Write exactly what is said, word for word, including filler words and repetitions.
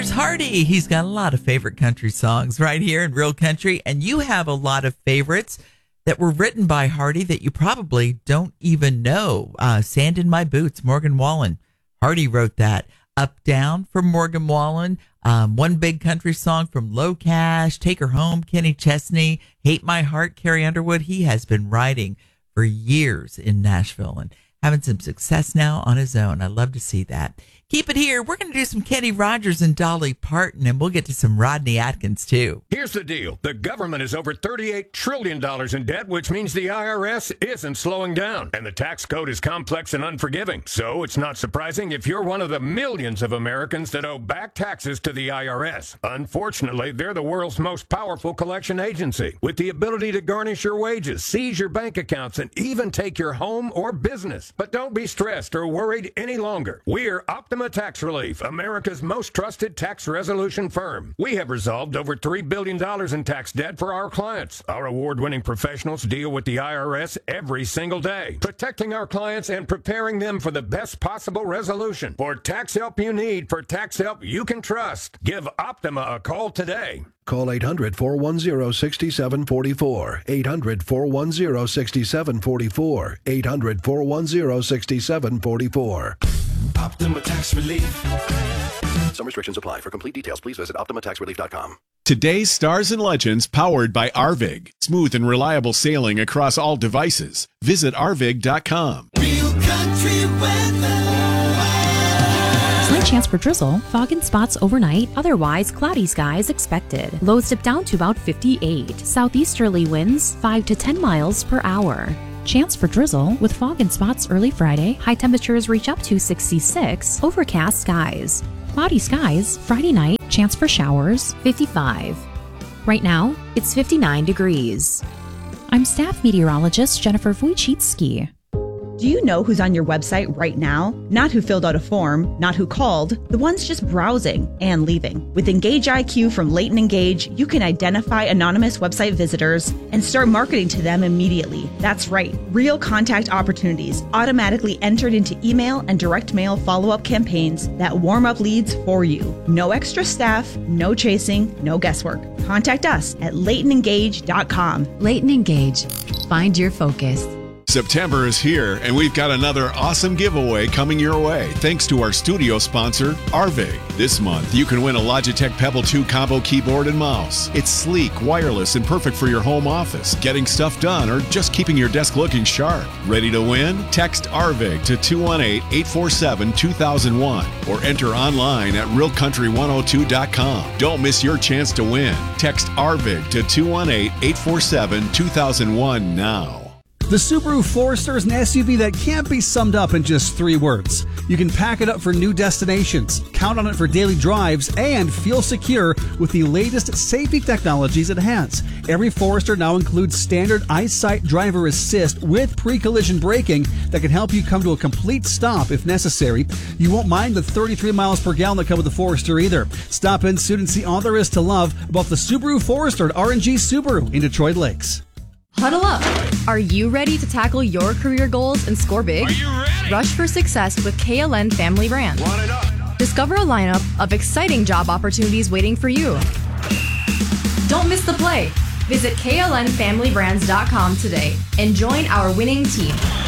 There's Hardy. He's got a lot of favorite country songs right here in Real Country, and you have a lot of favorites that were written by Hardy that you probably don't even know. Uh, Sand in My Boots, Morgan Wallen. Hardy wrote that. Up Down from Morgan Wallen. Um, One Big Country Song from Low Cash. Take Her Home, Kenny Chesney. Hate My Heart, Carrie Underwood. He has been writing for years in Nashville and having some success now on his own. I love to see that. Keep it here. We're going to do some Kenny Rogers and Dolly Parton, and we'll get to some Rodney Atkins, too. Here's the deal. The government is over thirty-eight trillion dollars in debt, which means the I R S isn't slowing down. And the tax code is complex and unforgiving. So it's not surprising if you're one of the millions of Americans that owe back taxes to the I R S. Unfortunately, they're the world's most powerful collection agency, with the ability to garnish your wages, seize your bank accounts, and even take your home or business. But don't be stressed or worried any longer. We're Optima Tax Relief, America's most trusted tax resolution firm. We have resolved over three billion dollars in tax debt for our clients. Our award-winning professionals deal with the I R S every single day, protecting our clients and preparing them for the best possible resolution. For tax help you need, for tax help you can trust, give Optima a call today. Call eight hundred, four one zero, six seven four four. eight hundred, four one zero, six seven four four. eight hundred, four one zero, six seven four four. Optima Tax Relief. Some restrictions apply. For complete details, please visit optima tax relief dot com. Today's Stars and Legends powered by Arvig. Smooth and reliable sailing across all devices. Visit arvig dot com. Real country weather. Slight chance for drizzle, fog and spots overnight, otherwise cloudy skies expected. Lows dip down to about fifty-eight. Southeasterly winds five to ten miles per hour. Chance for drizzle with fog and spots early Friday. High temperatures reach up to sixty-six. Overcast skies. Cloudy skies Friday night. Chance for showers fifty-five. Right now, it's fifty-nine degrees. I'm staff meteorologist Jennifer Wojcicki. Do you know who's on your website right now? Not who filled out a form, not who called, the ones just browsing and leaving. With Engage I Q from Leighton Engage, you can identify anonymous website visitors and start marketing to them immediately. That's right, real contact opportunities automatically entered into email and direct mail follow-up campaigns that warm up leads for you. No extra staff, no chasing, no guesswork. Contact us at leighton engage dot com. Leighton Engage. Find your focus. September is here, and we've got another awesome giveaway coming your way thanks to our studio sponsor, Arvig. This month, you can win a Logitech Pebble two combo keyboard and mouse. It's sleek, wireless, and perfect for your home office, getting stuff done, or just keeping your desk looking sharp. Ready to win? Text Arvig to two one eight, eight four seven, two thousand one or enter online at real country one oh two dot com. Don't miss your chance to win. Text Arvig to two one eight, eight four seven, two thousand one now. The Subaru Forester is an S U V that can't be summed up in just three words. You can pack it up for new destinations, count on it for daily drives, and feel secure with the latest safety technologies it has. Every Forester now includes standard EyeSight driver assist with pre-collision braking that can help you come to a complete stop if necessary. You won't mind the thirty-three miles per gallon that come with the Forester either. Stop in soon and see all there is to love about the Subaru Forester at R and G Subaru in Detroit Lakes. Huddle up! Are you ready to tackle your career goals and score big? Are you ready? Rush for success with K L N Family Brands. Want it up. Discover a lineup of exciting job opportunities waiting for you. Don't miss the play. Visit K L N family brands dot com today and join our winning team.